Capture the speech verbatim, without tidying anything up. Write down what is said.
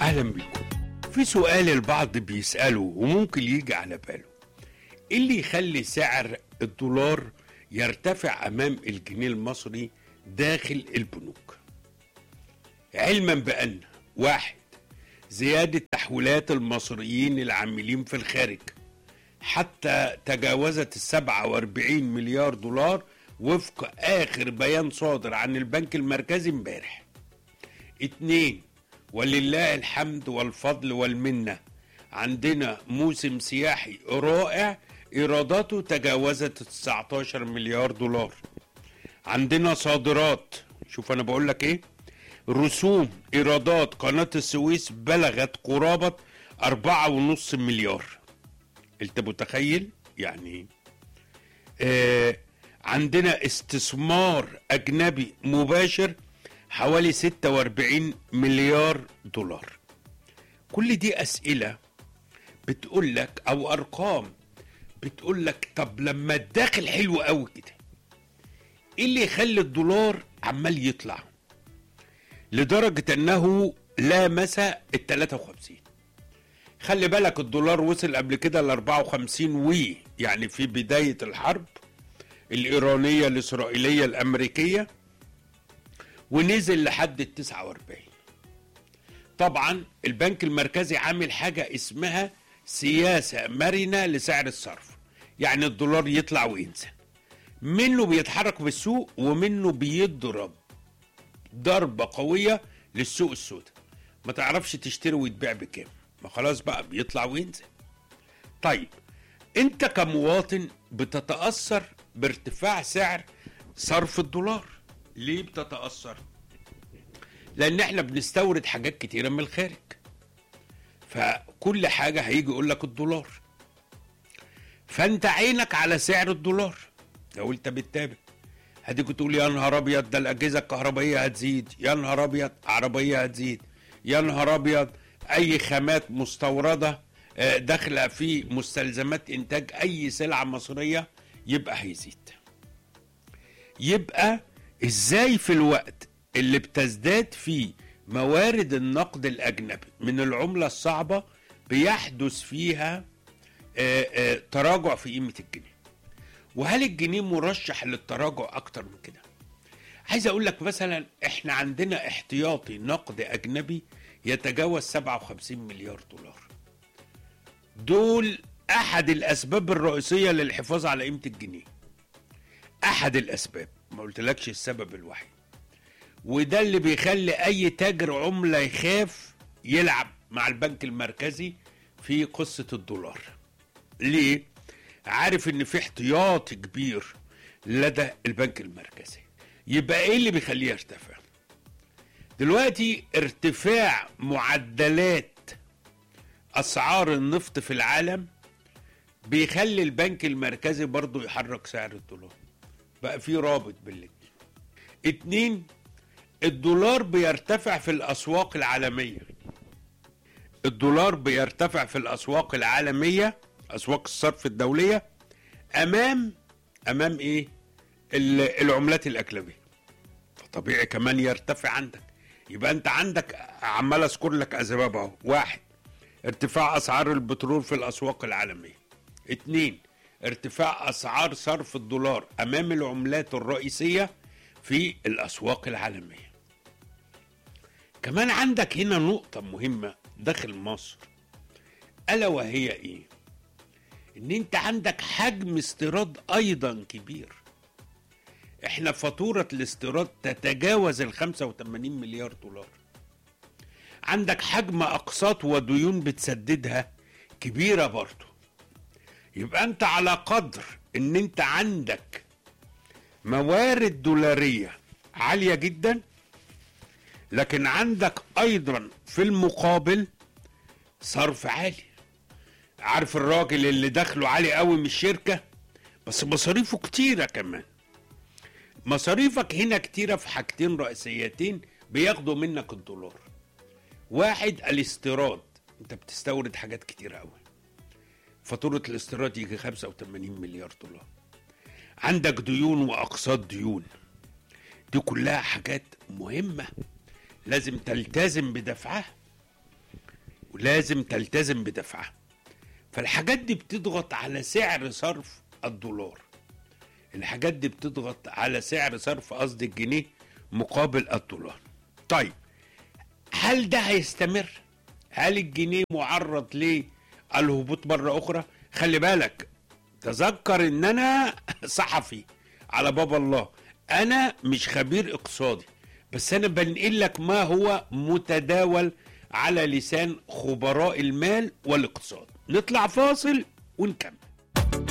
أهلا بكم. في سؤال البعض بيسأله وممكن يجي على باله، إيه اللي يخلي سعر الدولار يرتفع أمام الجنيه المصري داخل البنوك؟ علما بأن واحد، زيادة تحويلات المصريين العاملين في الخارج حتى تجاوزت السبعة واربعين مليار دولار وفق آخر بيان صادر عن البنك المركزي امبارح. اتنين، ولله الحمد والفضل والمنة، عندنا موسم سياحي رائع إيراداته تجاوزت تسعتاشر مليار دولار. عندنا صادرات، شوف أنا بقول لك إيه، رسوم إيرادات قناة السويس بلغت قرابة أربعة ونص مليار. أنت متخيل يعني؟ آه عندنا استثمار أجنبي مباشر حوالي ستة واربعين مليار دولار. كل دي أسئلة بتقول لك أو أرقام بتقول لك طب لما الداخل حلو قوي كده، إيه اللي يخلي الدولار عمال يطلع لدرجة أنه لامس ال تلاتة وخمسين؟ خلي بالك الدولار وصل قبل كده ل أربعة وخمسين وي، يعني في بداية الحرب الإيرانية الإسرائيلية الأمريكية، ونزل لحد ال تسعة واربعين. طبعا البنك المركزي عامل حاجة اسمها سياسة مرنة لسعر الصرف، يعني الدولار يطلع وينزل، منه بيتحرك في السوق ومنه بيضرب ضربة قوية للسوق السوداء، ما تعرفش تشتري وتبيع بكام، ما خلاص بقى بيطلع وينزل. طيب انت كمواطن بتتأثر بارتفاع سعر صرف الدولار. ليه بتتأثر؟ لان احنا بنستورد حاجات كتيرة من الخارج، فكل حاجة هيجي يقول لك الدولار، فانت عينك على سعر الدولار. لو انت بتتابع هتيجي تقول يا نهار ابيض ده الاجهزة الكهربائية هتزيد، يا نهار ابيض عربية هتزيد، يا نهار ابيض اي خامات مستوردة داخلة في مستلزمات انتاج اي سلعة مصرية يبقى هيزيد. يبقى ازاي في الوقت اللي بتزداد فيه موارد النقد الاجنبي من العملة الصعبة بيحدث فيها آآ آآ تراجع في قيمة الجنيه؟ وهل الجنيه مرشح للتراجع اكتر من كده؟ عايز اقول لك مثلا احنا عندنا احتياطي نقد اجنبي يتجاوز سبعة وخمسين مليار دولار. دول احد الاسباب الرئيسية للحفاظ على قيمة الجنيه، احد الاسباب، ما قلتلكش السبب الوحيد. وده اللي بيخلي اي تاجر عملة يخاف يلعب مع البنك المركزي في قصة الدولار. ليه؟ عارف ان في احتياطي كبير لدى البنك المركزي. يبقى ايه اللي بيخليه يرتفع؟ دلوقتي ارتفاع معدلات اسعار النفط في العالم بيخلي البنك المركزي برضو يحرك سعر الدولار، بقى في رابط بالاتنين. اتنين، الدولار بيرتفع في الاسواق العالمية. الدولار بيرتفع في الاسواق العالمية، اسواق الصرف الدولية، امام امام ايه؟ العملات الاجنبية، فطبيعي كمان يرتفع عندك. يبقى انت عندك عمال اذكر لك اسباب اهو. واحد، ارتفاع اسعار البترول في الاسواق العالمية. اتنين، ارتفاع اسعار صرف الدولار امام العملات الرئيسية في الاسواق العالمية. كمان عندك هنا نقطة مهمة داخل مصر، الا وهي ايه؟ ان انت عندك حجم استيراد ايضا كبير. احنا فاتورة الاستيراد تتجاوز ال خمسة وتمانين مليار دولار. عندك حجم اقساط وديون بتسددها كبيرة برضو. يبقى انت على قدر ان انت عندك موارد دولارية عالية جدا، لكن عندك ايضا في المقابل صرف عالي. عارف الراجل اللي دخله عالي قوي من الشركة بس مصاريفه كتيرة كمان. مصاريفك هنا كتيرة في حاجتين رئيسيتين بياخدوا منك الدولار. واحد، الاستيراد، انت بتستورد حاجات كتيرة قوي، فاتورة الاستيراد يجي خمسة وتمانين مليار دولار. عندك ديون واقساط ديون، دي كلها حاجات مهمة لازم تلتزم بدفعها. ولازم تلتزم بدفعها. فالحاجات دي بتضغط على سعر صرف الدولار، الحاجات دي بتضغط على سعر صرف قصد الجنيه مقابل الدولار. طيب هل ده هيستمر؟ هل الجنيه معرض للهبوط مرة أخرى؟ خلي بالك، تذكر ان انا صحفي على باب الله، انا مش خبير اقتصادي، بس انا بنقل لك ما هو متداول على لسان خبراء المال والاقتصاد. نطلع فاصل ونكمل.